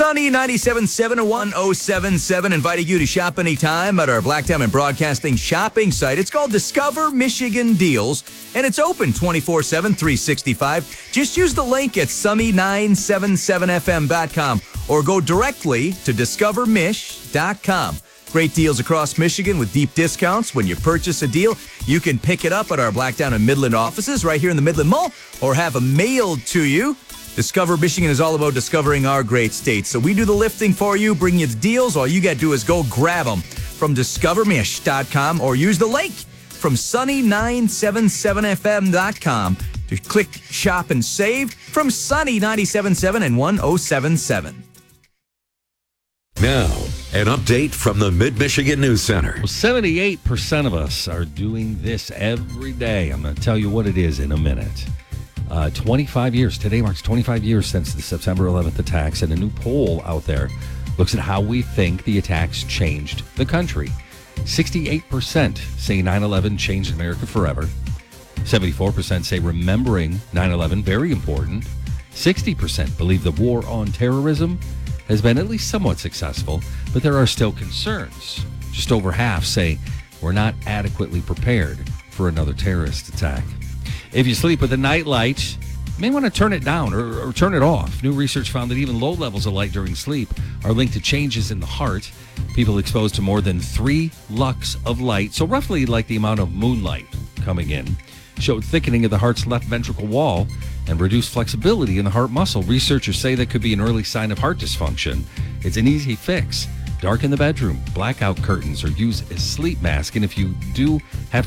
Sunny 97.7 and 1077, inviting you to shop anytime at our Black Diamond Broadcasting shopping site. It's called Discover Michigan Deals, and it's open 24/7, 365. Just use the link at sunny977fm.com or go directly to discovermish.com. Great deals across Michigan with deep discounts. When you purchase a deal, you can pick it up at our Black Diamond Midland offices right here in the Midland Mall or have them mailed to you. Discover Michigan is all about discovering our great state. So we do the lifting for you, bring you the deals. All you got to do is go grab them from discovermish.com or use the link from sunny977fm.com to click shop and save from Sunny 97.7 and 1077. Now, an update from the Mid-Michigan News Center. Well, 78% of us are doing this every day. I'm going to tell you what it is in a minute. 25 years. Today marks 25 years since the September 11th attacks, and a new poll out there looks at how we think the attacks changed the country. 68% say 9/11 changed America forever. 74% say remembering 9/11 very important. 60% believe the war on terrorism has been at least somewhat successful, but there are still concerns. Just over half say we're not adequately prepared for another terrorist attack. If you sleep with a night light, you may want to turn it down or turn it off. New research found that even low levels of light during sleep are linked to changes in the heart. People exposed to more than 3 lux of light, so roughly like the amount of moonlight coming in, showed thickening of the heart's left ventricle wall and reduced flexibility in the heart muscle. Researchers say that could be an early sign of heart dysfunction. It's an easy fix. Darken the bedroom, blackout curtains, or use a sleep mask. And if you do have